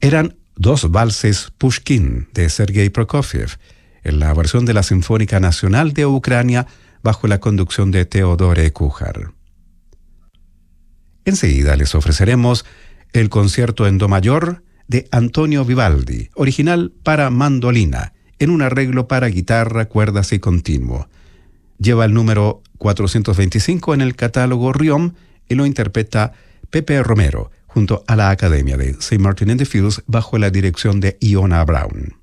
eran dos valses Pushkin de Sergei Prokofiev, en la versión de la Sinfónica Nacional de Ucrania bajo la conducción de Teodore Kujar. Enseguida les ofreceremos el concierto en do mayor de Antonio Vivaldi, original para mandolina, en un arreglo para guitarra, cuerdas y continuo. Lleva el número 425 en el catálogo Riom y lo interpreta Pepe Romero, junto a la Academia de St. Martin in the Fields bajo la dirección de Iona Brown.